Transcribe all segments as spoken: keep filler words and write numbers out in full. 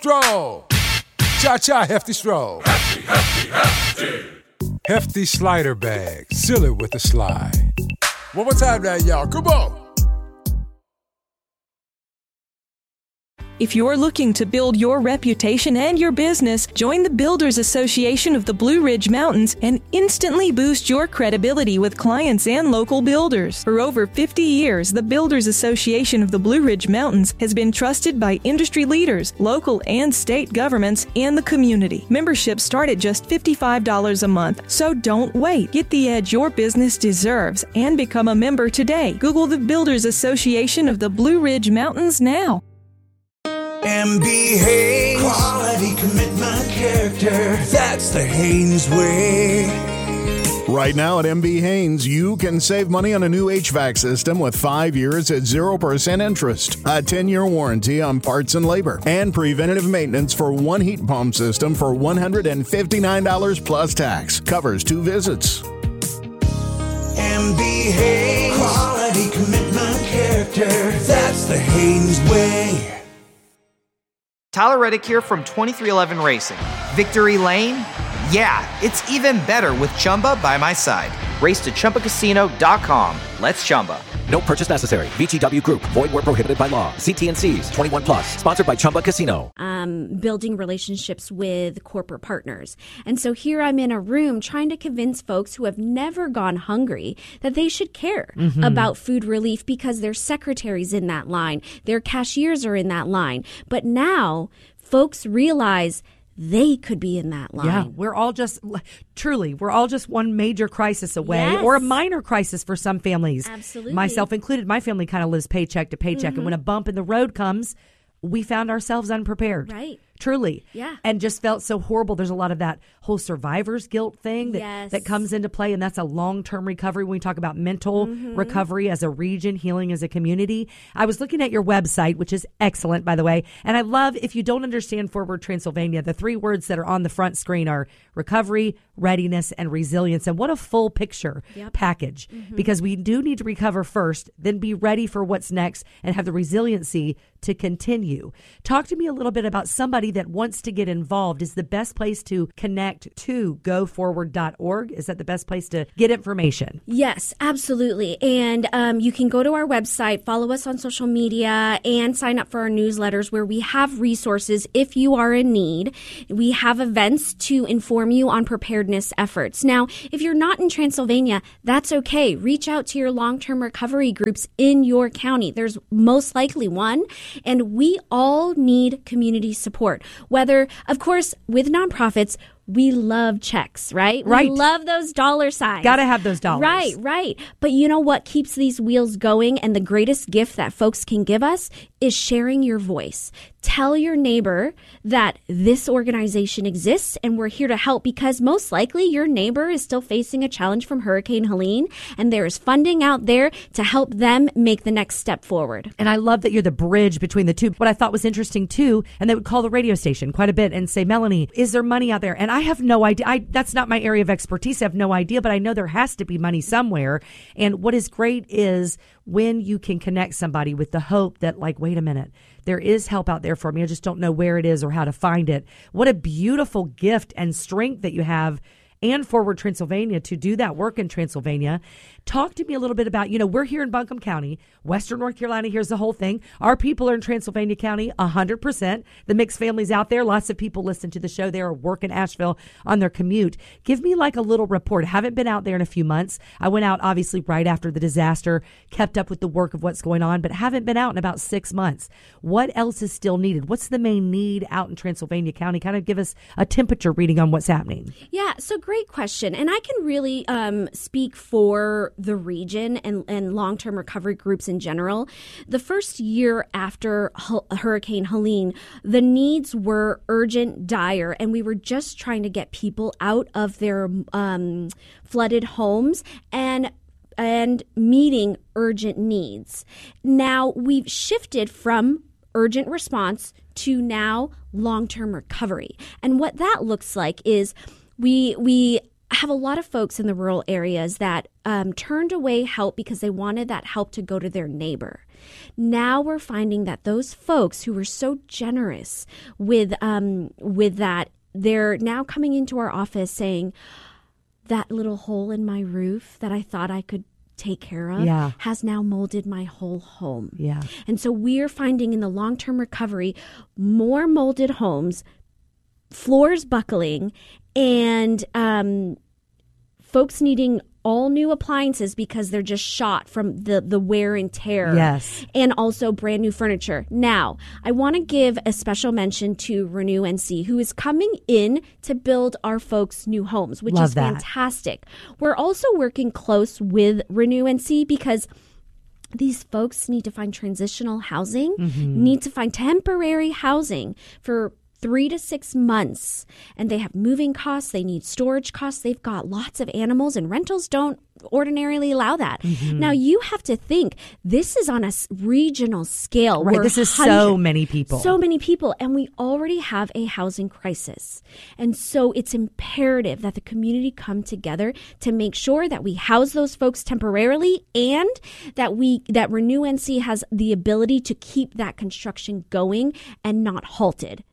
Stroll. Cha-cha, hefty stroll. Hefty, hefty, hefty. Hefty slider bag. Seal it with a slide. One more time now, y'all. Come on. If you're looking to build your reputation and your business, join the Builders Association of the Blue Ridge Mountains and instantly boost your credibility with clients and local builders. For over fifty years, the Builders Association of the Blue Ridge Mountains has been trusted by industry leaders, local and state governments, and the community. Memberships start at just fifty-five dollars a month, so don't wait. Get the edge your business deserves and become a member today. Google the Builders Association of the Blue Ridge Mountains now. M B Haynes. Quality, commitment, character. That's the Haynes way. Right now at M B Haynes, you can save money on a new H V A C system with five years at zero percent interest, a ten-year warranty on parts and labor, and preventative maintenance for one heat pump system for one hundred fifty-nine dollars plus tax. Covers two visits. M B Haynes. Quality, commitment, character. That's the Haynes way. Tyler Reddick here from twenty-three eleven Racing. Victory Lane? Yeah, it's even better with Chumba by my side. Race to Chumba Casino dot com. Let's Chumba. No purchase necessary. V G W Group. Void where prohibited by law. See T and C's. twenty-one plus. Sponsored by Chumba Casino. Um, building relationships with corporate partners. And so here I'm in a room trying to convince folks who have never gone hungry that they should care mm-hmm. about food relief because their secretaries in that line, their cashiers are in that line. But now folks realize they could be in that line. Yeah, we're all just, truly, we're all just one major crisis away yes. or a minor crisis for some families. Absolutely. Myself included. My family kind of lives paycheck to paycheck. Mm-hmm. And when a bump in the road comes, we found ourselves unprepared. Right. Truly. Yeah. And just felt so horrible. There's a lot of that whole survivor's guilt thing that, yes. that comes into play. And that's a long-term recovery when we talk about mental mm-hmm. recovery as a region, healing as a community. I was looking at your website, which is excellent, by the way. And I love, if you don't understand Forward Transylvania, the three words that are on the front screen are recovery, readiness, and resilience. And what a full picture yep. package. Mm-hmm. Because we do need to recover first, then be ready for what's next and have the resiliency to continue. Talk to me a little bit about somebody that wants to get involved. Is the best place to connect to go forward dot org? Is that the best place to get information? Yes, absolutely. And um, you can go to our website, follow us on social media, and sign up for our newsletters where we have resources if you are in need. We have events to inform you on preparedness efforts. Now, if you're not in Transylvania, that's okay. Reach out to your long-term recovery groups in your county. There's most likely one. And we all need community support. Whether, of course, with nonprofits, we love checks, right? Right. We love those dollar signs. Got to have those dollars. Right, right. But you know what keeps these wheels going? And the greatest gift that folks can give us is sharing your voice. Tell your neighbor that this organization exists and we're here to help, because most likely your neighbor is still facing a challenge from Hurricane Helene, and there is funding out there to help them make the next step forward. And I love that you're the bridge between the two. What I thought was interesting too, and they would call the radio station quite a bit and say, Melanie, is there money out there? And I have no idea. I, that's not my area of expertise. I have no idea, but I know there has to be money somewhere. And what is great is when you can connect somebody with the hope that, like, wait a minute, there is help out there for me. I just don't know where it is or how to find it. What a beautiful gift and strength that you have, and Forward Transylvania, to do that work in Transylvania. Talk to me a little bit about, you know, we're here in Buncombe County, Western North Carolina. Here's the whole thing. Our people are in Transylvania County, one hundred percent. The mixed families out there, lots of people listen to the show. They are working Asheville on their commute. Give me like a little report. I haven't been out there in a few months. I went out obviously right after the disaster, kept up with the work of what's going on, but haven't been out in about six months. What else is still needed? What's the main need out in Transylvania County? Kind of give us a temperature reading on what's happening. Yeah, so great question. And I can really um, speak for the region and, and long-term recovery groups in general. The first year after H- Hurricane Helene, the needs were urgent, dire, and we were just trying to get people out of their um, flooded homes and and meeting urgent needs. Now, we've shifted from urgent response to now long-term recovery. And what that looks like is we we have a lot of folks in the rural areas that um, turned away help because they wanted that help to go to their neighbor. Now we're finding that those folks who were so generous with um, with that, they're now coming into our office saying, that little hole in my roof that I thought I could take care of yeah. has now molded my whole home. Yeah. And so we're finding in the long-term recovery more molded homes, floors buckling, and um, folks needing all new appliances because they're just shot from the, the wear and tear. Yes. And also brand new furniture. Now, I want to give a special mention to Renew N C, who is coming in to build our folks new homes, which Love is that. fantastic. We're also working close with Renew N C because these folks need to find transitional housing, mm-hmm. need to find temporary housing for three to six months. And they have moving costs. They need storage costs. They've got lots of animals, and rentals don't ordinarily allow that. Mm-hmm. Now, you have to think this is on a s- regional scale. Right. We're This is hundred- so many people. So many people. And we already have a housing crisis. And so it's imperative that the community come together to make sure that we house those folks temporarily and that we that Renew N C has the ability to keep that construction going and not halted.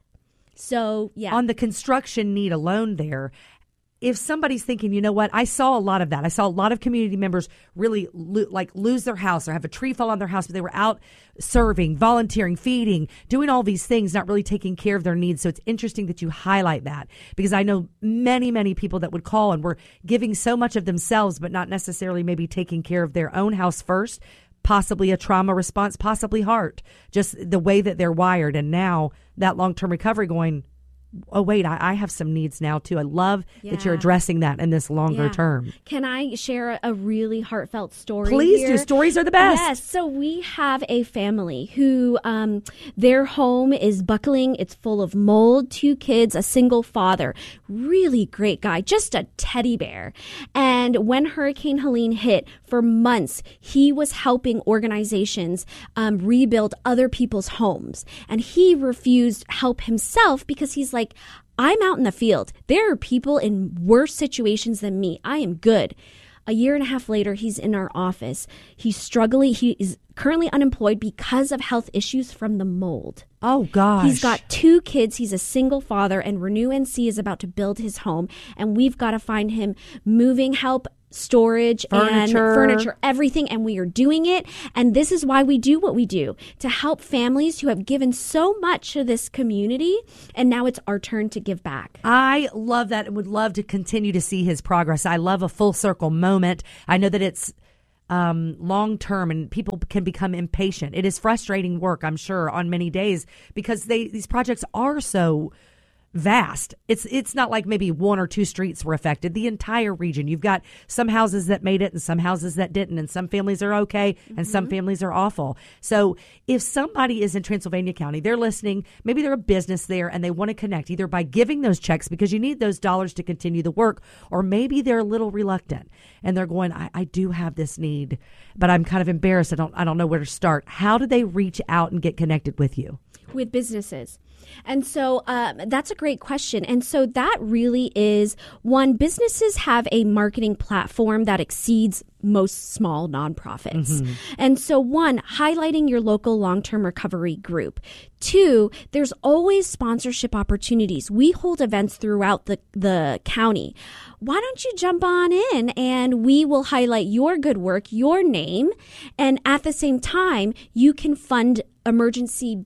So, yeah. On the construction need alone there, if somebody's thinking, you know what, I saw a lot of that. I saw a lot of community members really lo- like lose their house or have a tree fall on their house, but they were out serving, volunteering, feeding, doing all these things, not really taking care of their needs. So it's interesting that you highlight that, because I know many, many people that would call and were giving so much of themselves, but not necessarily maybe taking care of their own house first, possibly a trauma response, possibly heart, just the way that they're wired. And now that long-term recovery going, oh, wait, I, I have some needs now, too. I love Yeah. that you're addressing that in this longer Yeah. term. Can I share a, a really heartfelt story? Please here? do. Stories are the best. Yes. So we have a family who um, their home is buckling. It's full of mold, two kids, a single father. Really great guy, just a teddy bear. And when Hurricane Helene hit, for months, he was helping organizations um, rebuild other people's homes. And he refused help himself because he's like, I'm out in the field. There are people in worse situations than me. I am good. A year and a half later, he's in our office. He's struggling. He is currently unemployed because of health issues from the mold. Oh, gosh. He's got two kids. He's a single father, and Renew N C is about to build his home. And we've got to find him moving help, storage, Furniture. and furniture, everything. And we are doing it. And this is why we do what we do, to help families who have given so much to this community. And now it's our turn to give back. I love that and would love to continue to see his progress. I love a full circle moment. I know that it's um, long term and people can become impatient. It is frustrating work, I'm sure, on many days because they these projects are so vast. It's it's not like maybe one or two streets were affected. The entire region. You've got some houses that made it and some houses that didn't, and some families are okay and mm-hmm. some families are awful. So if somebody is in Transylvania County, they're listening, maybe they're a business there and they want to connect either by giving those checks because you need those dollars to continue the work, or maybe they're a little reluctant and they're going, I, I do have this need, but I'm kind of embarrassed. I don't I don't know where to start. How do they reach out and get connected with you? With businesses. And so um, that's a great question. And so that really is one, businesses have a marketing platform that exceeds most small nonprofits. Mm-hmm. And so one, highlighting your local long-term recovery group. Two, there's always sponsorship opportunities. We hold events throughout the, the county. Why don't you jump on in and we will highlight your good work, your name, and at the same time, you can fund emergency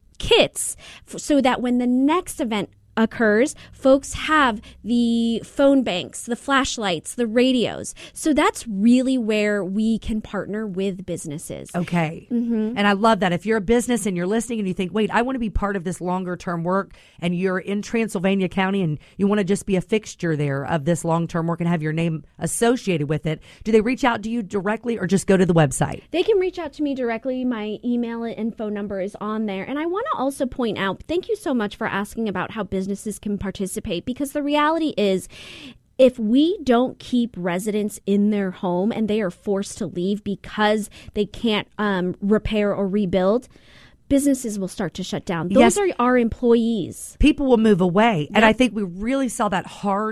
kits so that when the next event occurs, folks have the phone banks, the flashlights, the radios. So that's really where we can partner with businesses. Okay. Mm-hmm. And I love that. If you're a business and you're listening and you think, wait, I want to be part of this longer term work, and you're in Transylvania County and you want to just be a fixture there of this long term work and have your name associated with it, do they reach out to you directly or just go to the website? They can reach out to me directly. My email and phone number is on there. And I want to also point out, thank you so much for asking about how business businesses can participate, because the reality is, if we don't keep residents in their home and they are forced to leave because they can't um, repair or rebuild, businesses will start to shut down. Those yes. are our employees. People will move away. Yep. And I think we really saw that hard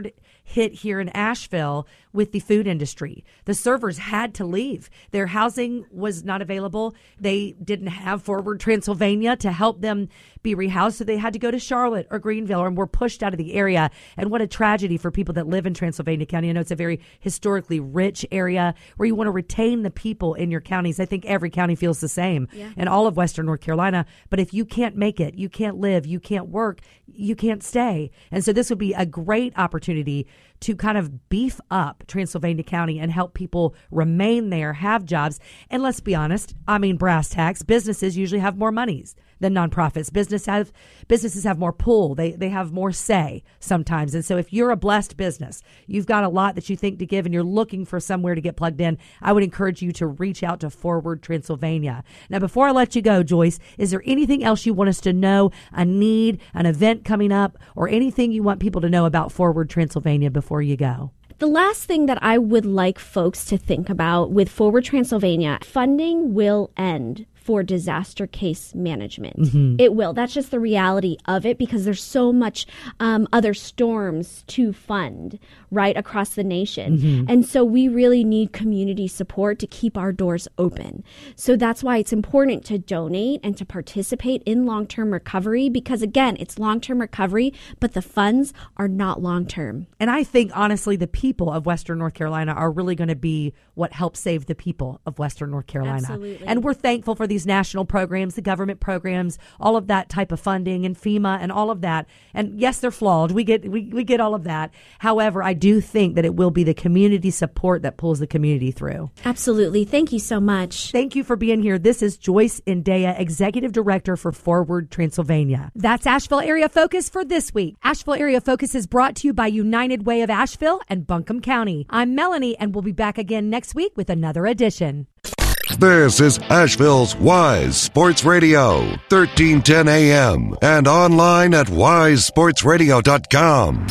hit here in Asheville with the food industry. The servers had to leave. Their housing was not available. They didn't have Forward Transylvania to help them be rehoused, so they had to go to Charlotte or Greenville and were pushed out of the area. And what a tragedy for people that live in Transylvania County. I know it's a very historically rich area where you want to retain the people in your counties. I think every county feels the same yeah. in all of Western North Carolina. But if you can't make it, you can't live, you can't work, you can't stay. And so this would be a great opportunity to kind of beef up Transylvania County and help people remain there, have jobs. And let's be honest, I mean, brass tacks, businesses usually have more monies than nonprofits. Business have, businesses have more pull. They they have more say sometimes. And so if you're a blessed business, you've got a lot that you think to give and you're looking for somewhere to get plugged in, I would encourage you to reach out to Forward Transylvania. Now, before I let you go, Joyce, is there anything else you want us to know, a need, an event coming up, or anything you want people to know about Forward Transylvania before you go? The last thing that I would like folks to think about with Forward Transylvania, funding will end for disaster case management. Mm-hmm. It will. That's just the reality of it because there's so much um, other storms to fund right across the nation. Mm-hmm. And so we really need community support to keep our doors open. So that's why it's important to donate and to participate in long-term recovery because, again, it's long-term recovery, but the funds are not long-term. And I think, honestly, the people of Western North Carolina are really going to be what helps save the people of Western North Carolina. Absolutely. And we're thankful for the these national programs, the government programs, all of that type of funding and FEMA and all of that. And yes, they're flawed. We get we, we get all of that. However, I do think that it will be the community support that pulls the community through. Absolutely. Thank you so much. Thank you for being here. This is Joyce Indea, Executive Director for Forward Transylvania. That's Asheville Area Focus for this week. Asheville Area Focus is brought to you by United Way of Asheville and Buncombe County. I'm Melanie, and we'll be back again next week with another edition. This is Asheville's Wise Sports Radio, thirteen ten A M, and online at wise sports radio dot com.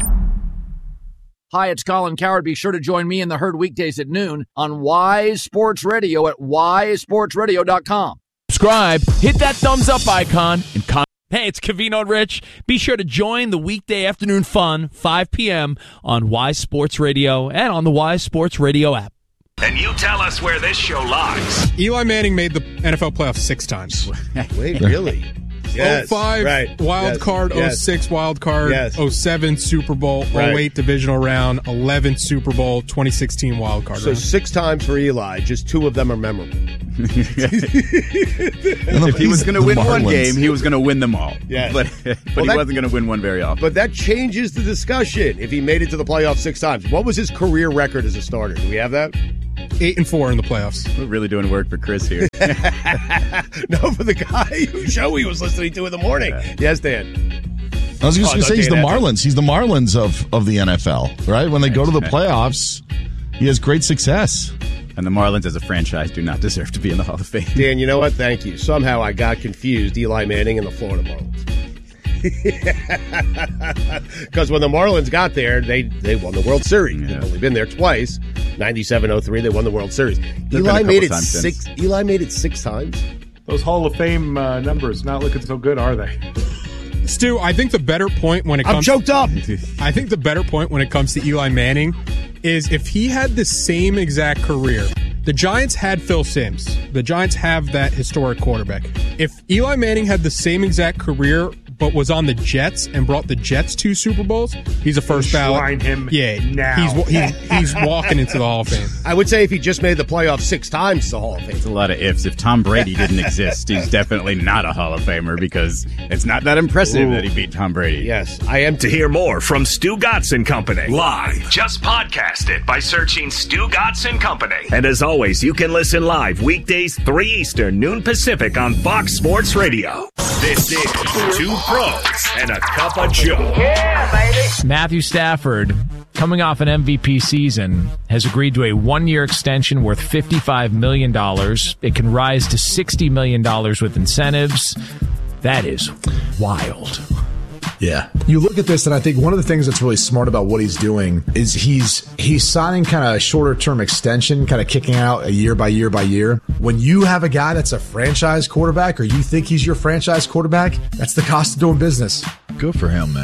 Hi, it's Colin Coward. Be sure to join me in the herd weekdays at noon on Wise Sports Radio at wise sports radio dot com. Subscribe, hit that thumbs up icon, and con- Hey, it's Covino and Rich. Be sure to join the weekday afternoon fun, five p.m. on Wise Sports Radio and on the Wise Sports Radio app. And you tell us where this show lies. Eli Manning made the N F L playoffs six times. Wait, really? Yes, oh five right. wild yes. card, yes. oh six wild card, yes. oh seven Super Bowl, right. oh eight divisional round, eleven Super Bowl, twenty sixteen wild card so round. Six times for Eli, just two of them are memorable. If he was going to win Marlins. one game, he was going to win them all. Yes. But, but well, he that, wasn't going to win one very often. But that changes the discussion if he made it to the playoffs six times. What was his career record as a starter? Do we have that? Eight and four in the playoffs. We're really doing work for Chris here. No, for the guy whose show he was listening to in the morning. Yeah. Yes, Dan. I was just oh, going to say he's the Marlins. He's the Marlins of, of the N F L, right? When they go to the playoffs, he has great success. And the Marlins as a franchise do not deserve to be in the Hall of Fame. Dan, you know what? Thank you. Somehow I got confused Eli Manning and the Florida Marlins. Because when the Marlins got there, they, they won the World Series. Yeah. They've only been there twice. ninety-seven oh three, they won the World Series. Eli made it six. Since. Eli made it six times. Those Hall of Fame uh, numbers not looking so good, are they? Stu, I think the better point when it comes. I'm choked up. I think the better point when it comes to Eli Manning is if he had the same exact career. The Giants had Phil Simms. The Giants have that historic quarterback. If Eli Manning had the same exact career but was on the Jets and brought the Jets two Super Bowls, he's a first ballot. Enshrine him yeah, now. He's, he's, he's walking into the Hall of Fame. I would say if he just made the playoffs six times, it's the Hall of Fame. It's a lot of ifs. If Tom Brady didn't exist, he's definitely not a Hall of Famer because it's not that impressive Ooh. that he beat Tom Brady. Yes, I am. To hear more from Stu Gatz and Company live, just podcast it by searching Stu Gatz and Company. And as always, you can listen live weekdays three Eastern, noon Pacific on Fox Sports Radio. This is Two Pros and a Cup of Joe. Yeah, baby. Matthew Stafford, coming off an M V P season, has agreed to a one-year extension worth fifty-five million dollars. It can rise to sixty million dollars with incentives. That is wild. Yeah. You look at this, and I think one of the things that's really smart about what he's doing is he's he's signing kind of a shorter-term extension, kind of kicking out a year by year by year. When you have a guy that's a franchise quarterback or you think he's your franchise quarterback, that's the cost of doing business. Good for him, man.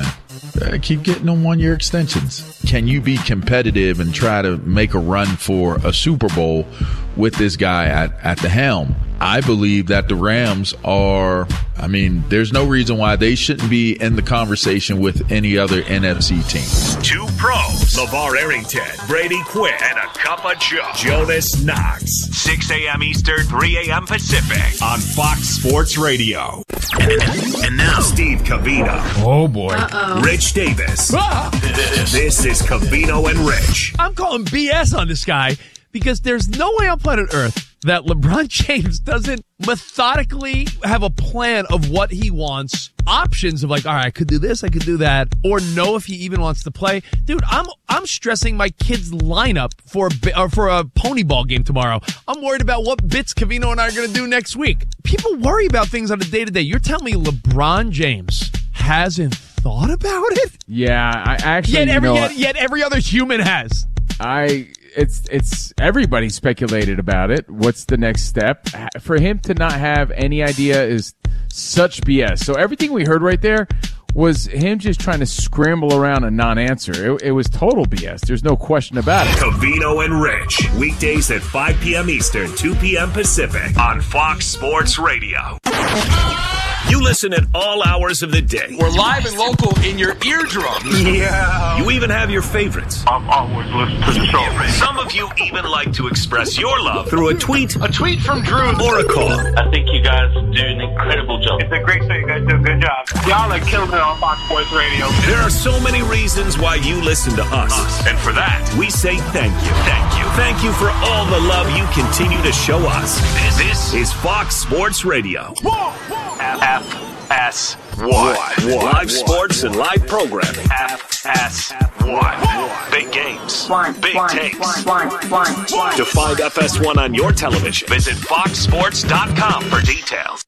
uh, keep getting them one-year extensions. Can you be competitive and try to make a run for a Super Bowl with this guy at, at the helm? I believe that the Rams are, I mean, there's no reason why they shouldn't be in the conversation with any other N F C team. Two pros, LeVar Arrington, Brady Quinn, and a cup of Joe, Jonas Knox. six a.m. Eastern, three a.m. Pacific on Fox Sports Radio. And now, Steve Covino. Oh, boy. Uh-oh. Rich Davis. Ah! This is Covino and Rich. I'm calling B S on this guy because there's no way on planet Earth that LeBron James doesn't methodically have a plan of what he wants, options of like, all right, I could do this, I could do that, or know if he even wants to play. Dude, I'm I'm stressing my kid's lineup for a, or for a pony ball game tomorrow. I'm worried about what bits Covino and I are going to do next week. People worry about things on a day-to-day. You're telling me LeBron James hasn't thought about it? Yeah, I actually, Yet every, you know, yet, yet every other human has. I... It's it's everybody speculated about it. What's the next step? For him to not have any idea is such B S. So everything we heard right there was him just trying to scramble around a non-answer. It, it was total B S. There's no question about it. Covino and Rich, weekdays at five p.m. Eastern, two p.m. Pacific on Fox Sports Radio. You listen at all hours of the day. We're live and local in your eardrums. Yeah. You even have your favorites. I'm always listening to the show. Some of you even like to express your love through a tweet, a tweet from Drew, or a call. I think you guys do an incredible job. It's a great show. You guys do a good job. Y'all are killing it on Fox Sports Radio. There are so many reasons why you listen to us. us. And for that, we say thank you. Thank you. Thank you for all the love you continue to show us. This, this is Fox Sports Radio. F S one. Live sports and live programming. F S one. Big games. One. Big One. takes. One. One. One. To find F S one on your television, visit fox sports dot com for details.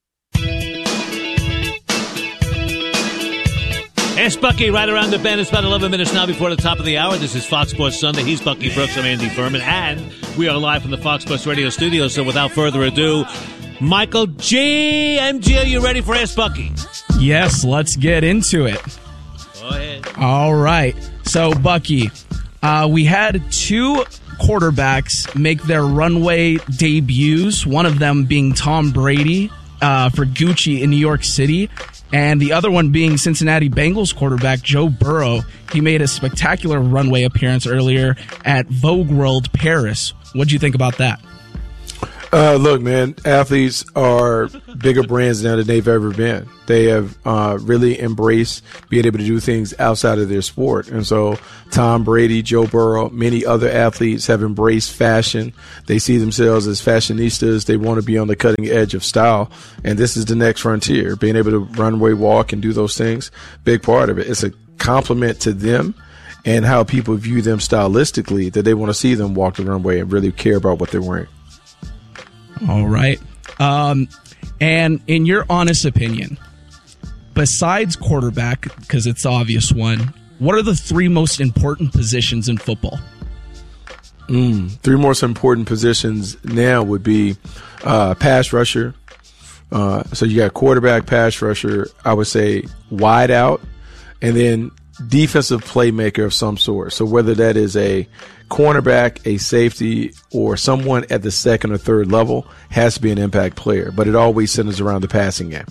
Ask Bucky right around the bend. It's about eleven minutes now before the top of the hour. This is Fox Sports Sunday. He's Bucky Brooks. I'm Andy Furman. And we are live from the Fox Sports Radio studio. So without further ado, Michael G. M G, are you ready for Ask Bucky? Yes, let's get into it. Go ahead. All right. So, Bucky, uh, we had two quarterbacks make their runway debuts, one of them being Tom Brady uh, for Gucci in New York City, and the other one being Cincinnati Bengals quarterback Joe Burrow. He made a spectacular runway appearance earlier at Vogue World Paris. What do you think about that? Uh, look, man, athletes are bigger brands now than they've ever been. They have uh, really embraced being able to do things outside of their sport. And so Tom Brady, Joe Burrow, many other athletes have embraced fashion. They see themselves as fashionistas. They want to be on the cutting edge of style. And this is the next frontier. Being able to runway walk and do those things, big part of it. It's a compliment to them and how people view them stylistically, that they want to see them walk the runway and really care about what they're wearing. All right. Um, and in your honest opinion, besides quarterback, because it's the obvious one, what are the three most important positions in football? Mm, three most important positions now would be uh, pass rusher. Uh, so you got quarterback, pass rusher, I would say wide out, and then defensive playmaker of some sort. So whether that is a cornerback, a safety, or someone at the second or third level, has to be an impact player. But it always centers around the passing game.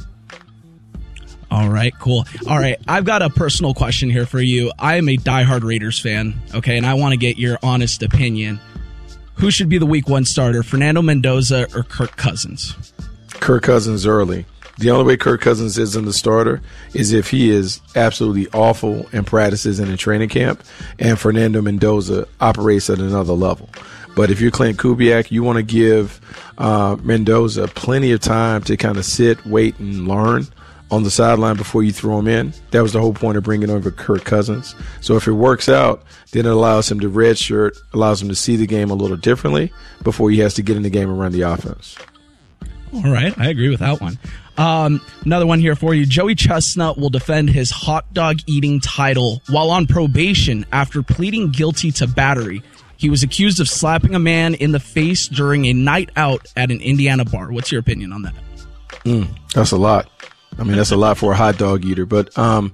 All right, cool. All right, I've got a personal question here for you. I am a diehard Raiders fan, okay, and I want to get your honest opinion. Who should be the week one starter, Fernando Mendoza or Kirk Cousins? Kirk Cousins early. The only way Kirk Cousins isn't the starter is if he is absolutely awful in practices and in training camp, and Fernando Mendoza operates at another level. But if you're Clint Kubiak, you want to give uh, Mendoza plenty of time to kind of sit, wait, and learn on the sideline before you throw him in. That was the whole point of bringing over Kirk Cousins. So if it works out, then it allows him to redshirt, allows him to see the game a little differently before he has to get in the game and run the offense. All right, I agree with that one. Um, another one here for you. Joey Chestnut will defend his hot dog eating title while on probation after pleading guilty to battery. He was accused of slapping a man in the face during a night out at an Indiana bar. What's your opinion on that? Mm, that's a lot. I mean, that's a lot for a hot dog eater. But um,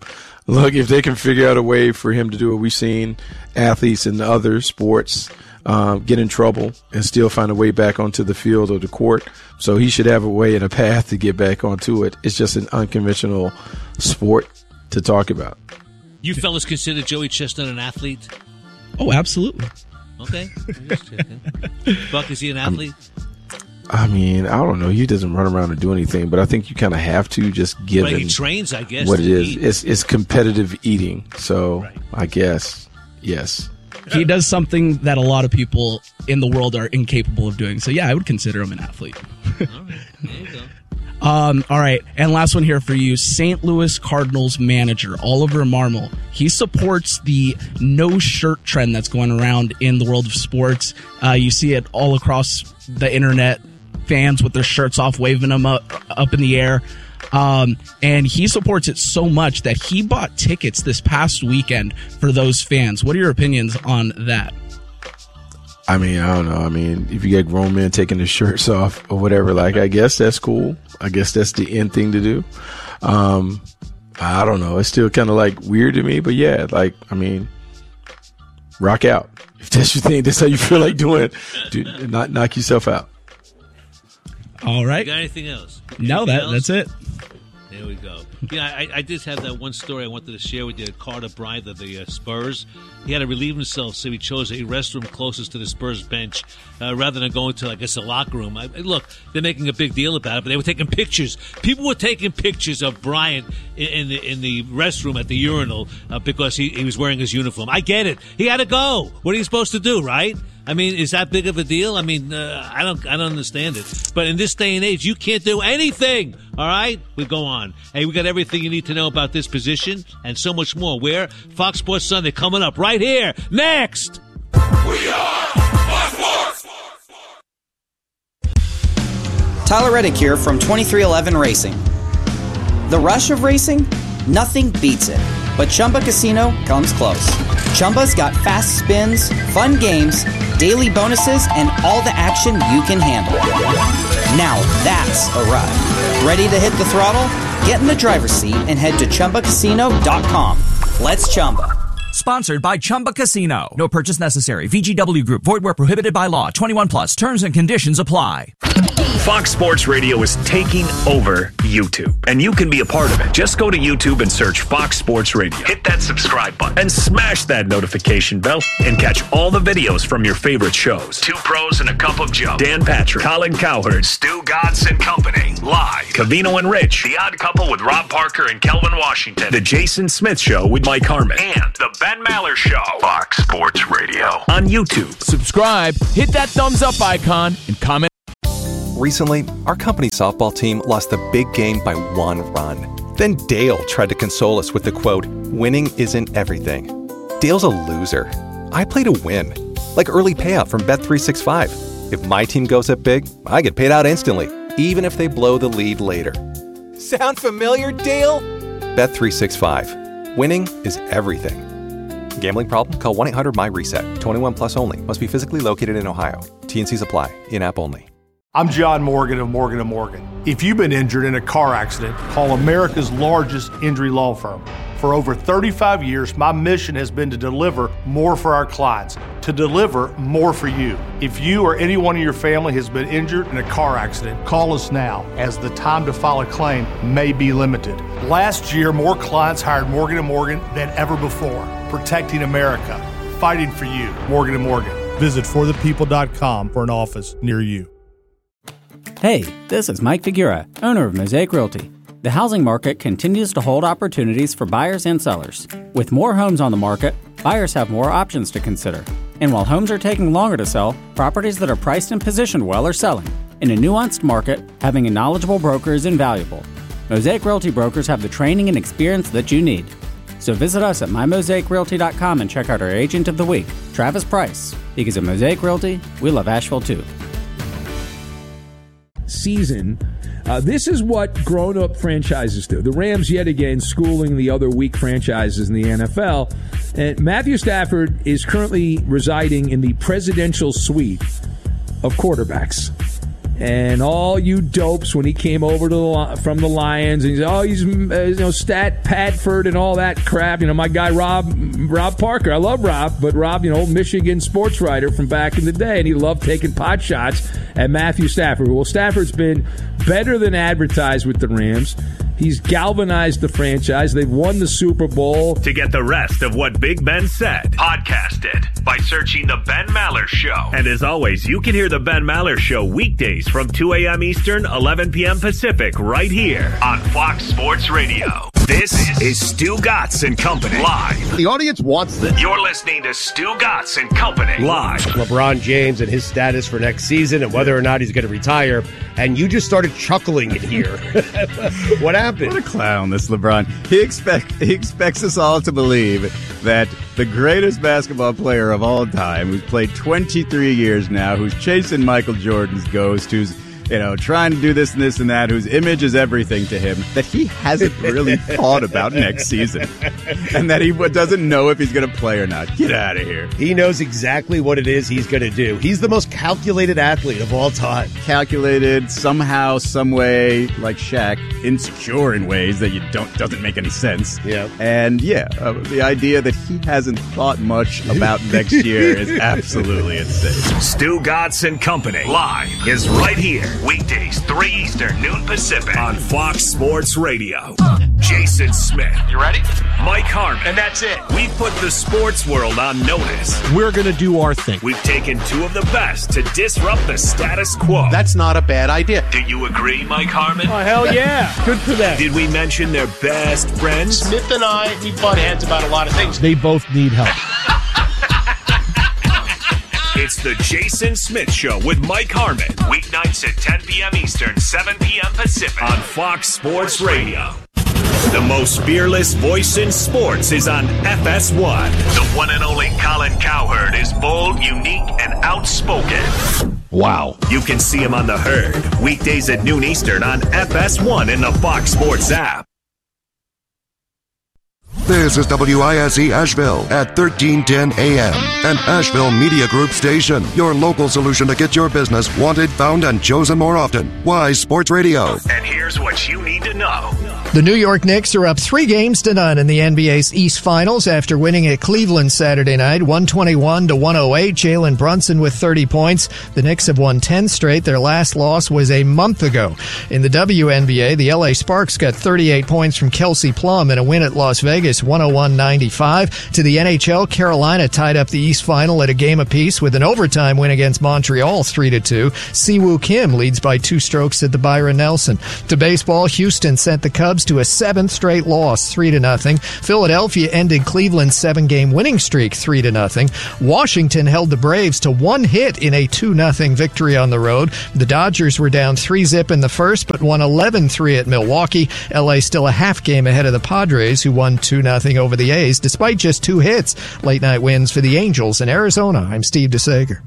Look, if they can figure out a way for him to do what we've seen athletes in other sports um, get in trouble and still find a way back onto the field or the court. So he should have a way and a path to get back onto it. It's just an unconventional sport to talk about. You fellas consider Joey Chestnut an athlete? Oh, absolutely. Okay. I'm just checking. Buck, is he an athlete? I mean, I don't know. He doesn't run around and do anything, but I think you kind of have to just give But him he trains, I guess, what it to is. eat. It's it's competitive eating. So I guess yes. He does something that a lot of people in the world are incapable of doing. So, yeah, I would consider him an athlete. All right. There you go. Um, all right, and last one here for you. Saint Louis Cardinals manager Oliver Marmol. He supports the no shirt trend that's going around in the world of sports. Uh, you see it all across the internet. Fans with their shirts off, waving them up, up in the air. Um, and he supports it so much that he bought tickets this past weekend for those fans. What are your opinions on that? I mean, I don't know. I mean, if you get grown men taking their shirts off or whatever, like, I guess that's cool. I guess that's the end thing to do. Um, I don't know. It's still kind of like weird to me, but yeah, like, I mean, rock out. If that's your thing, that's how you feel like doing, dude, not knock yourself out. All right. You got anything else? No, Anything that else? that's it. There we go. Yeah, I, I did have that one story I wanted to share with you. Carter Bryant of the uh, Spurs. He had to relieve himself, so he chose a restroom closest to the Spurs bench uh, rather than going to, I guess, a locker room. I, look, they're making a big deal about it, but they were taking pictures. People were taking pictures of Bryant in, in the in the restroom at the urinal uh, because he, he was wearing his uniform. I get it. He had to go. What are you supposed to do, right? I mean, is that big of a deal? I mean, uh, I don't, I don't understand it. But in this day and age, you can't do anything. All right, we go on. Hey, we got everything you need to know about this position and so much more. Where Fox Sports Sunday coming up right here next. We are Fox Sports. Tyler Reddick here from twenty-three eleven Racing. The rush of racing, nothing beats it. But Chumba Casino comes close. Chumba's got fast spins, fun games, daily bonuses, and all the action you can handle. Now that's a ride. Ready to hit the throttle? Get in the driver's seat and head to Chumba Casino dot com. Let's Chumba. Sponsored by Chumba Casino. No purchase necessary. V G W Group. Void where prohibited by law. twenty-one plus. Terms and conditions apply. Fox Sports Radio is taking over YouTube, and you can be a part of it. Just go to YouTube and search Fox Sports Radio. Hit that subscribe button and smash that notification bell and catch all the videos from your favorite shows. Two Pros and a Cup of Joe. Dan Patrick, Colin Cowherd, Stu Godson Company. Live. Cavino and Rich. The Odd Couple with Rob Parker and Kelvin Washington. The Jason Smith Show with Mike Harmon. And The Ben Maller Show. Fox Sports Radio. On YouTube. Subscribe, hit that thumbs up icon, and comment. Recently, our company softball team lost the big game by one run. Then Dale tried to console us with the quote, "Winning isn't everything." Dale's a loser. I play to win. Like early payout from Bet three sixty-five. If my team goes up big, I get paid out instantly, even if they blow the lead later. Sound familiar, Dale? Bet three sixty-five. Winning is everything. Gambling problem? Call one eight hundred M Y reset. twenty-one plus only. Must be physically located in Ohio. T and Cs apply. In-app only. I'm John Morgan of Morgan and Morgan. If you've been injured in a car accident, call America's largest injury law firm. For over thirty-five years, my mission has been to deliver more for our clients, to deliver more for you. If you or anyone in your family has been injured in a car accident, call us now, as the time to file a claim may be limited. Last year, more clients hired Morgan and Morgan than ever before, protecting America, fighting for you. Morgan and Morgan. Visit for the people dot com for an office near you. Hey, this is Mike Figura, owner of Mosaic Realty. The housing market continues to hold opportunities for buyers and sellers. With more homes on the market, buyers have more options to consider. And while homes are taking longer to sell, properties that are priced and positioned well are selling. In a nuanced market, having a knowledgeable broker is invaluable. Mosaic Realty brokers have the training and experience that you need. So visit us at my mosaic realty dot com and check out our Agent of the Week, Travis Price. Because at Mosaic Realty, we love Asheville too. Season. Uh, this is what grown-up franchises do. The Rams, yet again, schooling the other weak franchises in the N F L. And Matthew Stafford is currently residing in the presidential suite of quarterbacks. And all you dopes, when he came over to the, from the Lions, and he's oh he's uh, you know Stat Padford and all that crap. You know my guy Rob Rob Parker. I love Rob, but Rob, you know Michigan sports writer from back in the day, and he loved taking pot shots at Matthew Stafford. Well, Stafford's been better than advertised with the Rams. He's galvanized the franchise. They've won the Super Bowl. To get the rest of what Big Ben said, podcast it by searching The Ben Maller Show. And as always, you can hear The Ben Maller Show weekdays from two a.m. Eastern, eleven p.m. Pacific, right here on Fox Sports Radio. This is Stu Gatz and Company live. The audience wants this. You're listening to Stu Gatz and Company live. LeBron James and his status for next season and whether or not he's going to retire. And you just started chuckling in here. What happened? What a clown, this LeBron. He expect he expects us all to believe that the greatest basketball player of all time, who's played twenty-three years now, who's chasing Michael Jordan's ghost, who's you know, trying to do this and this and that, whose image is everything to him, that he hasn't really thought about next season. And that he doesn't know if he's going to play or not. Get out of here. He knows exactly what it is he's going to do. He's the most calculated athlete of all time. Calculated, somehow, some way, like Shaq, insecure in ways that you don't doesn't make any sense. Yeah. And yeah, uh, the idea that he hasn't thought much about next year is absolutely insane. Stu Gatz and Company live is right here. Weekdays, three Eastern, noon Pacific on Fox Sports Radio. Jason Smith. You ready? Mike Harmon. And that's it. We put the sports world on notice. We're going to do our thing. We've taken two of the best to disrupt the status quo. That's not a bad idea. Do you agree, Mike Harmon? Oh, hell yeah. Good for them. Did we mention their best friends? Smith and I, we butt heads about a lot of things. They both need help. It's the Jason Smith Show with Mike Harmon. Weeknights at ten p.m. Eastern, seven p.m. Pacific on Fox Sports Radio. The most fearless voice in sports is on F S one. The one and only Colin Cowherd is bold, unique, and outspoken. Wow. You can see him on The Herd, weekdays at noon Eastern on F S one in the Fox Sports app. This is W I S E Asheville at thirteen ten A M, an Asheville Media Group station. Your local solution to get your business wanted, found, and chosen more often. Wise Sports Radio. And here's what you need to know. The New York Knicks are up three games to none in the N B A's East Finals after winning at Cleveland Saturday night, one twenty-one to one oh eight. Jalen Brunson with thirty points. The Knicks have won ten straight. Their last loss was a month ago. In the W N B A, the L A Sparks got thirty-eight points from Kelsey Plum in a win at Las Vegas, one oh one ninety-five. To the N H L, Carolina tied up the East Final at a game apiece with an overtime win against Montreal, three to two. Siwoo Kim leads by two strokes at the Byron Nelson. To baseball, Houston sent the Cubs to a seventh straight loss, three to nothing. Philadelphia ended Cleveland's seven-game winning streak, three to nothing. Washington held the Braves to one hit in a two nothing victory on the road. The Dodgers were down three zip in the first, but won eleven three at Milwaukee. L A still a half game ahead of the Padres, who won two nothing over the A's, despite just two hits. Late night wins for the Angels in Arizona. I'm Steve DeSager.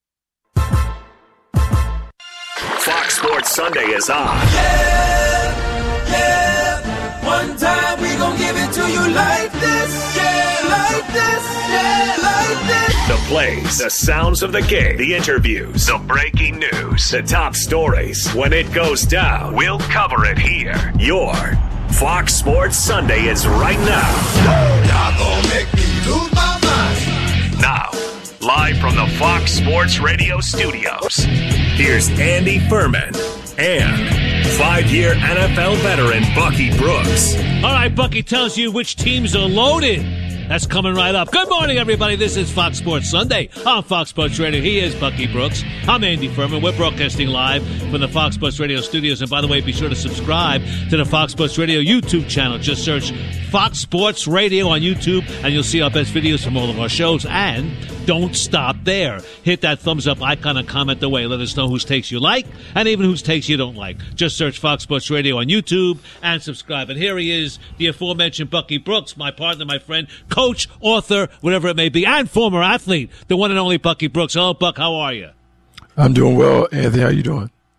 Fox Sports Sunday is on. Yeah, yeah. One time we gon' give it to you like this. Yeah, like this. Yeah, like this. The plays, the sounds of the game, the interviews, the breaking news, the top stories. When it goes down, we'll cover it here. Your Fox Sports Sunday is right now. Y'all gon' make me lose my mind. Now, live from the Fox Sports Radio studios, here's Andy Furman and five-year N F L veteran Bucky Brooks. All right, Bucky tells you which teams are loaded. That's coming right up. Good morning, everybody. This is Fox Sports Sunday on Fox Sports Radio. He is Bucky Brooks. I'm Andy Furman. We're broadcasting live from the Fox Sports Radio studios. And by the way, be sure to subscribe to the Fox Sports Radio YouTube channel. Just search Fox Sports Radio on YouTube, and you'll see our best videos from all of our shows. And don't stop there. Hit that thumbs up icon and comment away. Let us know whose takes you like and even whose takes you don't like. Just search Fox Sports Radio on YouTube and subscribe. And here he is, the aforementioned Bucky Brooks, my partner, my friend, coach, author, whatever it may be, and former athlete, the one and only Bucky Brooks. Hello, Buck. How are you? I'm doing well, Anthony. How you doing?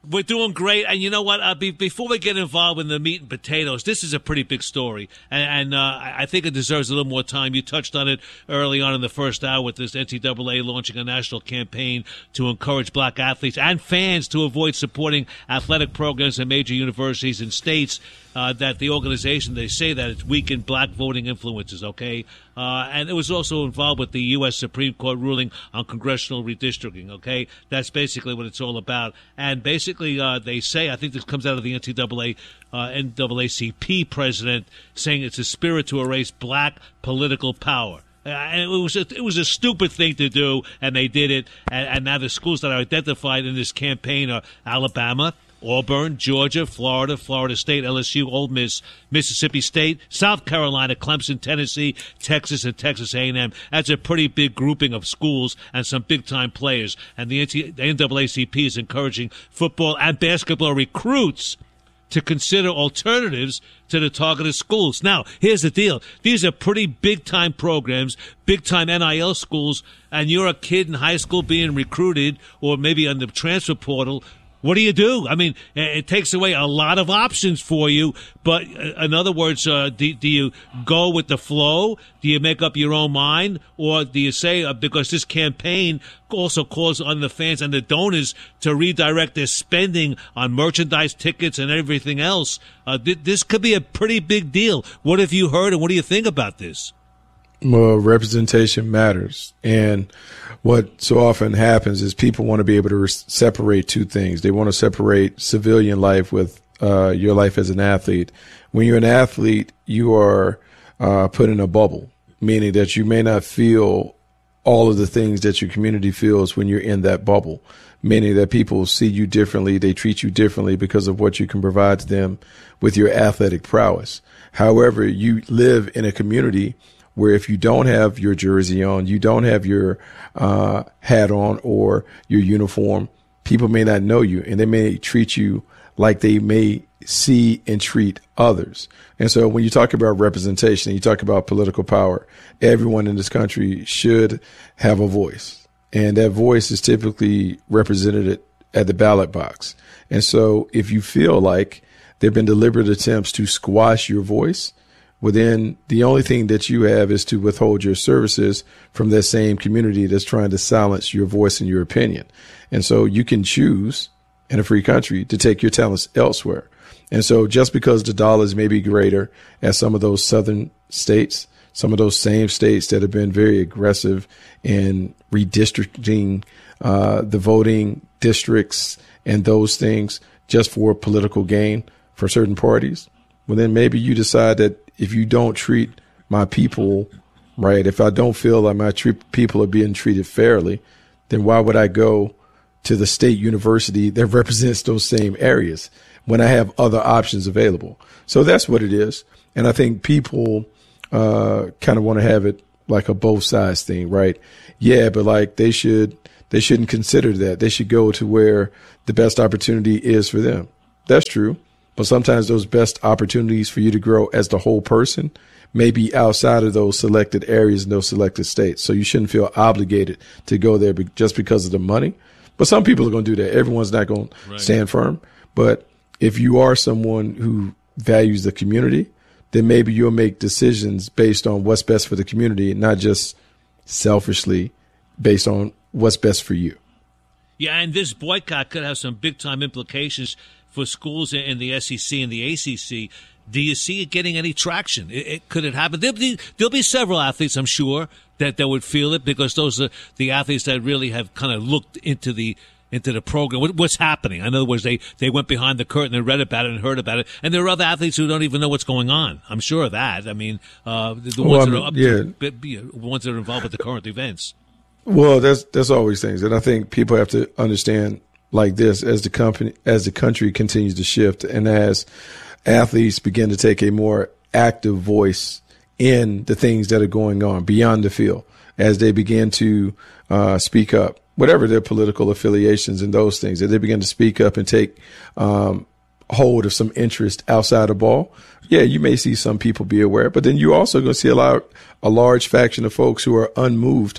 We're doing great, and you know what? Uh, be, before we get involved in the meat and potatoes, this is a pretty big story, and, and uh, I think it deserves a little more time. You touched on it early on in the first hour with this N C double A launching a national campaign to encourage black athletes and fans to avoid supporting athletic programs in major universities and states uh, that the organization, they say that it's weakened black voting influences, okay? Uh, and it was also involved with the U S Supreme Court ruling on congressional redistricting, okay? That's basically what it's all about. And basically, uh, they say, I think this comes out of the N C double A, uh, N double A C P president, saying it's a spirit to erase black political power. Uh, and it was a, it was a stupid thing to do, and they did it. And, and now the schools that are identified in this campaign are Alabama, Auburn, Georgia, Florida, Florida State, L S U, Ole Miss, Mississippi State, South Carolina, Clemson, Tennessee, Texas, and Texas A and M. That's a pretty big grouping of schools and some big-time players. And the N double A C P is encouraging football and basketball recruits to consider alternatives to the targeted schools. Now, here's the deal. These are pretty big-time programs, big-time N I L schools, and you're a kid in high school being recruited or maybe on the transfer portal. What do you do? I mean, it takes away a lot of options for you. But in other words, uh, do, do you go with the flow? Do you make up your own mind? Or do you say, uh, because this campaign also calls on the fans and the donors to redirect their spending on merchandise, tickets, and everything else? Uh, th- this could be a pretty big deal. What have you heard, and what do you think about this? Well, representation matters. And what so often happens is people want to be able to re- separate two things. They want to separate civilian life with uh, your life as an athlete. When you're an athlete, you are uh, put in a bubble, meaning that you may not feel all of the things that your community feels when you're in that bubble, meaning that people see you differently. They treat you differently because of what you can provide to them with your athletic prowess. However, you live in a community where if you don't have your jersey on, you don't have your uh, hat on or your uniform, people may not know you, and they may treat you like they may see and treat others. And so when you talk about representation, you talk about political power, everyone in this country should have a voice. And that voice is typically represented at the ballot box. And so if you feel like there have been deliberate attempts to squash your voice, well, then the only thing that you have is to withhold your services from that same community that's trying to silence your voice and your opinion. And so you can choose in a free country to take your talents elsewhere. And so just because the dollars may be greater as some of those southern states, some of those same states that have been very aggressive in redistricting uh, the voting districts and those things just for political gain for certain parties, well, then maybe you decide that if you don't treat my people right, if I don't feel like my tre- people are being treated fairly, then why would I go to the state university that represents those same areas when I have other options available? So that's what it is. And I think people uh, kind of want to have it like a both sides thing, right? Yeah, but like they should, they shouldn't consider that. They should go to where the best opportunity is for them. That's true. But sometimes those best opportunities for you to grow as the whole person may be outside of those selected areas and those selected states. So you shouldn't feel obligated to go there be- just because of the money. But some people are going to do that. Everyone's not going to stand firm. But if you are someone who values the community, then maybe you'll make decisions based on what's best for the community, not just selfishly based on what's best for you. Yeah, and this boycott could have some big-time implications for schools in the S E C and the A C C. Do you see it getting any traction? It, it, could it happen? There'll be, there'll be several athletes, I'm sure, that, that would feel it because those are the athletes that really have kind of looked into the into the program. What, what's happening? In other words, they, they went behind the curtain and read about it and heard about it. And there are other athletes who don't even know what's going on. I'm sure of that. I mean, uh, the, the well, ones I mean, that are up yeah. to, the ones that are involved with the current events. Well, that's that's always things, and I think people have to understand like this as the company as the country continues to shift, and as athletes begin to take a more active voice in the things that are going on beyond the field, as they begin to uh, speak up, whatever their political affiliations and those things, as they begin to speak up and take um, hold of some interest outside of ball. Yeah, you may see some people be aware, but then you also going to see a lot, a large faction of folks who are unmoved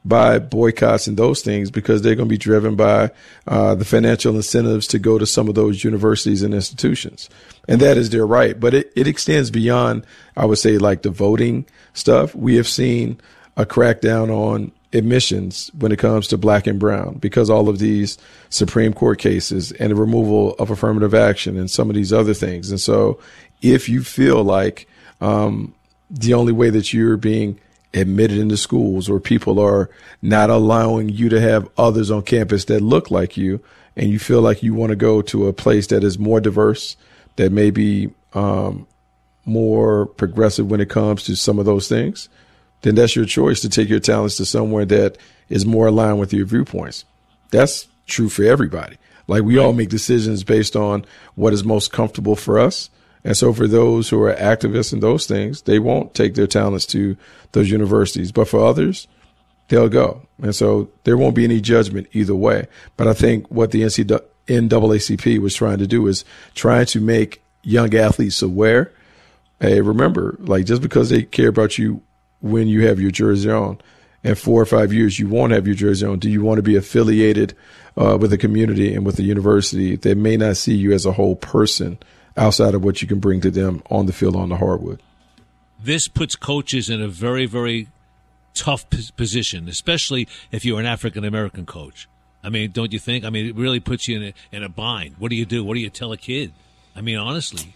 by boycotts and those things because they're going to be driven by uh, the financial incentives to go to some of those universities and institutions. And that is their right. But it, it extends beyond, I would say, like the voting stuff. We have seen a crackdown on admissions when it comes to black and brown because all of these Supreme Court cases and the removal of affirmative action and some of these other things. And so if you feel like um, the only way that you're being admitted into schools or people are not allowing you to have others on campus that look like you and you feel like you want to go to a place that is more diverse, that may be um, more progressive when it comes to some of those things, then that's your choice to take your talents to somewhere that is more aligned with your viewpoints. That's true for everybody. Like we all make decisions based on what is most comfortable for us. And so for those who are activists in those things, they won't take their talents to those universities. But for others, they'll go. And so there won't be any judgment either way. But I think what the N double A C P was trying to do is trying to make young athletes aware. Hey, remember, like just because they care about you when you have your jersey on, in four or five years you won't have your jersey on. Do you want to be affiliated uh, with a community and with a university that may not see you as a whole person outside of what you can bring to them on the field, on the hardwood? This puts coaches in a very, very tough p- position, especially if you're an African-American coach. I mean, don't you think? I mean, it really puts you in a, in a bind. What do you do? What do you tell a kid? I mean, honestly.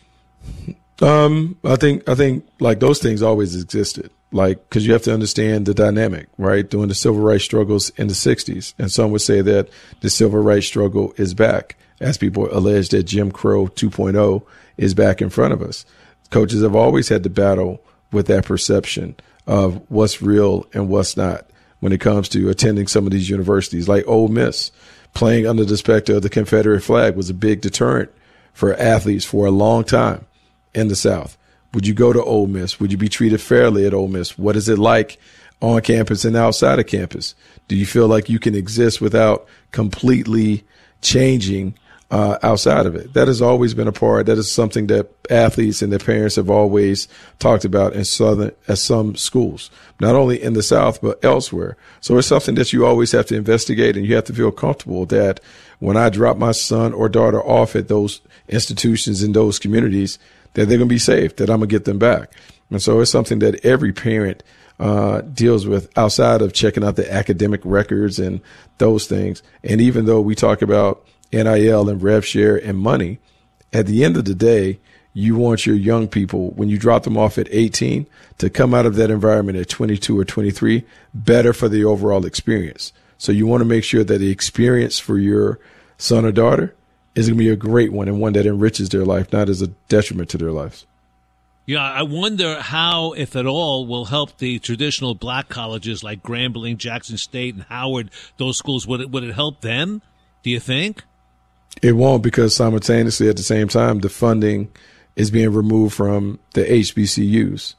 Um, I think, I think like those things always existed. Like, cause you have to understand the dynamic, right? During the civil rights struggles in the sixties. And some would say that the civil rights struggle is back, as people allege that Jim Crow two point oh is back in front of us. Coaches have always had to battle with that perception of what's real and what's not when it comes to attending some of these universities. Like Ole Miss, playing under the specter of the Confederate flag was a big deterrent for athletes for a long time in the South. Would you go to Ole Miss? Would you be treated fairly at Ole Miss? What is it like on campus and outside of campus? Do you feel like you can exist without completely changing uh, outside of it? That has always been a part. That is something that athletes and their parents have always talked about in southern, at some schools, not only in the South, but elsewhere. So it's something that you always have to investigate, and you have to feel comfortable that when I drop my son or daughter off at those institutions in those communities, that they're going to be safe, that I'm going to get them back. And so it's something that every parent uh, deals with outside of checking out the academic records and those things. And even though we talk about N I L and rev share and money, at the end of the day, you want your young people, when you drop them off at eighteen, to come out of that environment at twenty-two or twenty-three, better for the overall experience. So you want to make sure that the experience for your son or daughter is going to be a great one and one that enriches their life, not as a detriment to their lives. Yeah, I wonder how, if at all, will help the traditional black colleges like Grambling, Jackson State, and Howard, those schools. Would it, would it help them, do you think? It won't, because simultaneously at the same time, the funding is being removed from the H B C Us.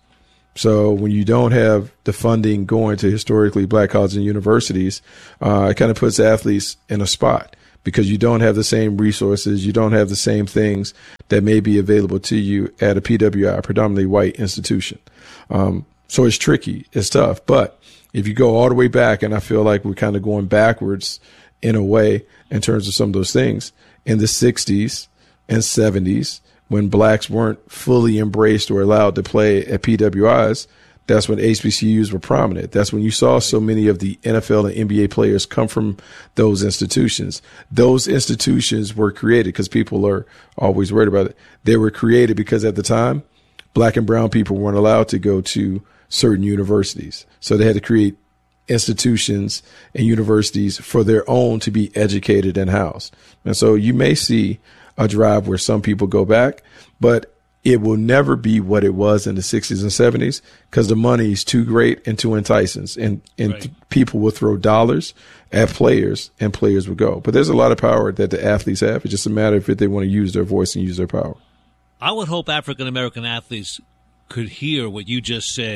So when you don't have the funding going to historically black colleges and universities, uh, it kind of puts athletes in a spot, because you don't have the same resources, you don't have the same things that may be available to you at a P W I, predominantly white institution. Um, so it's tricky, it's tough. But if you go all the way back, and I feel like we're kind of going backwards in a way in terms of some of those things, in the sixties and seventies, when blacks weren't fully embraced or allowed to play at P W Is, that's when H B C Us were prominent. That's when you saw so many of the N F L and N B A players come from those institutions. Those institutions were created, because people are always worried about it. They were created because at the time, black and brown people weren't allowed to go to certain universities. So they had to create institutions and universities for their own to be educated and housed. And so you may see a drive where some people go back, but it will never be what it was in the sixties and seventies, because the money is too great and too enticing, and, and right. people will throw dollars at players, and players will go. But there's a lot of power that the athletes have. It's just a matter of if they want to use their voice and use their power. I would hope African-American athletes could hear what you just said,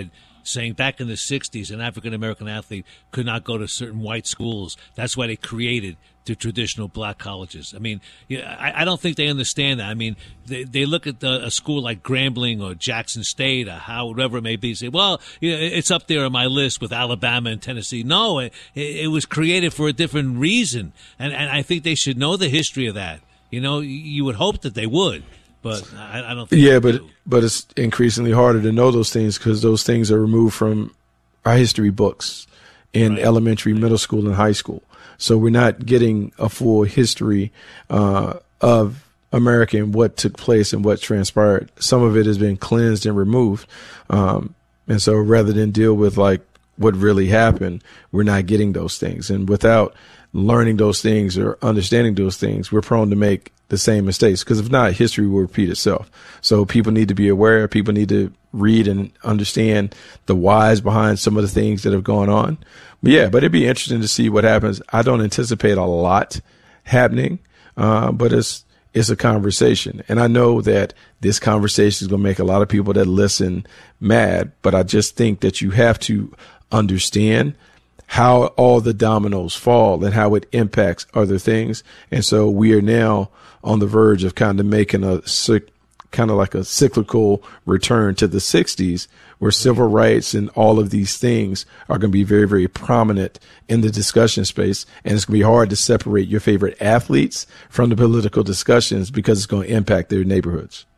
saying back in the sixties an African-American athlete could not go to certain white schools. That's why they created the traditional black colleges. I mean, you know, I, I don't think they understand that. I mean, they, they look at the, a school like Grambling or Jackson State or how, whatever it may be, say, well, you know, it's up there on my list with Alabama and Tennessee. No, it, it was created for a different reason. And, and I think they should know the history of that. You know, you would hope that they would, but I, I don't think Yeah, they but do. but it's increasingly harder to know those things because those things are removed from our history books in Right. elementary, middle school, and high school. So we're not getting a full history uh, of America and what took place and what transpired. Some of it has been cleansed and removed. Um, and so rather than deal with like what really happened, we're not getting those things. And without learning those things or understanding those things, we're prone to make the same mistakes because if not, history will repeat itself. So people need to be aware. People need to read and understand the whys behind some of the things that have gone on. But yeah, but it'd be interesting to see what happens. I don't anticipate a lot happening, uh, but it's it's a conversation. And I know that this conversation is going to make a lot of people that listen mad, but I just think that you have to understand how all the dominoes fall and how it impacts other things. And so we are now on the verge of kind of making a kind of like a cyclical return to the sixties where civil rights and all of these things are going to be very, very prominent in the discussion space. And it's going to be hard to separate your favorite athletes from the political discussions because it's going to impact their neighborhoods.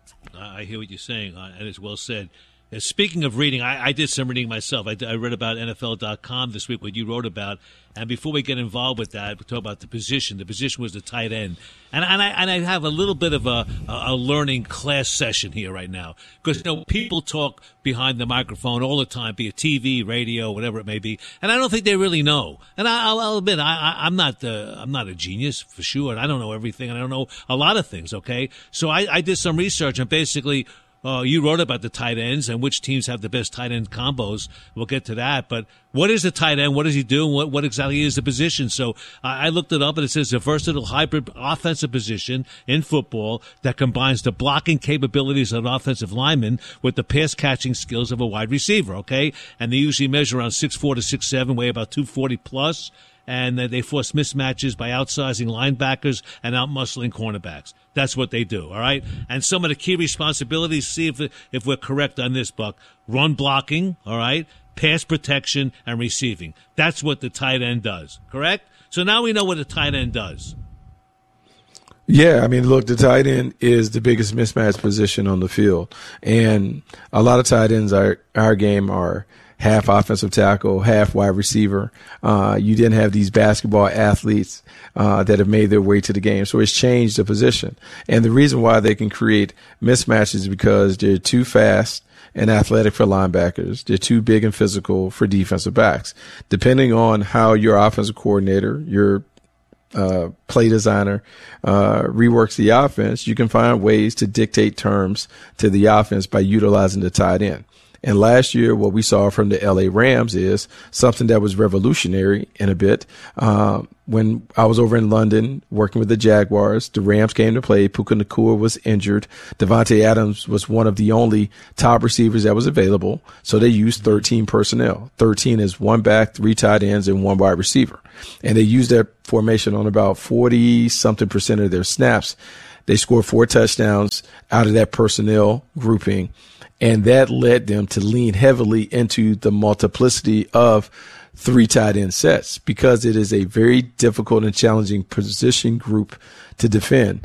I hear what you're saying, uh, and it's well said. Uh, speaking of reading, I, I did some reading myself. I, I read about N F L dot com this week, what you wrote about. And before we get involved with that, we talk about the position. The position was the tight end. And, and, I, and I have a little bit of a, a learning class session here right now. Because, you know, people talk behind the microphone all the time, be it T V, radio, whatever it may be. And I don't think they really know. And I, I'll, I'll admit, I, I, I'm not the, I'm not a genius for sure. And I don't know everything. And I don't know a lot of things, okay? So I, I did some research and basically – Uh, you wrote about the tight ends and which teams have the best tight end combos. We'll get to that. But what is a tight end? What does he do? And what, what exactly is the position? So uh, I looked it up, and it says a versatile hybrid offensive position in football that combines the blocking capabilities of an offensive lineman with the pass-catching skills of a wide receiver, okay? And they usually measure around six four to six seven, weigh about two forty plus. And they force mismatches by outsizing linebackers and outmuscling cornerbacks. That's what they do, all right? And some of the key responsibilities, see if if we're correct on this, Buck. Run blocking, all right? Pass protection and receiving. That's what the tight end does, correct? So now we know what a tight end does. Yeah, I mean, look, the tight end is the biggest mismatch position on the field. And a lot of tight ends are our game are half offensive tackle, half wide receiver. Uh, you didn't have these basketball athletes uh, that have made their way to the game. So it's changed the position. And the reason why they can create mismatches is because they're too fast and athletic for linebackers. They're too big and physical for defensive backs. Depending on how your offensive coordinator, your uh, play designer uh, reworks the offense, you can find ways to dictate terms to the offense by utilizing the tight end. And last year, what we saw from the L A Rams is something that was revolutionary in a bit. Um, when I was over in London working with the Jaguars, the Rams came to play. Puka Nacua was injured. Devontae Adams was one of the only top receivers that was available. So they used thirteen personnel. thirteen is one back, three tight ends, and one wide receiver. And they used that formation on about forty-something percent of their snaps. They scored four touchdowns out of that personnel grouping. And that led them to lean heavily into the multiplicity of three tight end sets because it is a very difficult and challenging position group to defend.